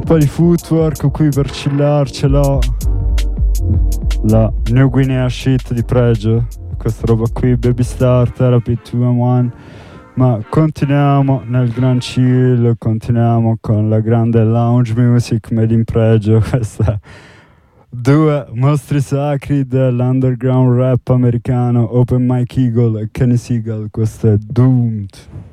po' di footwork qui per chillarcela. La New Guinea shit di Pregio, questa roba qui, Baby Star, Therapy 2-in-1. Ma continuiamo nel gran chill, continuiamo con la grande lounge music made in Pregio. Questa due mostri sacri dell'underground rap americano, Open Mike Eagle e Kenny Seagal. Questo è Doomed.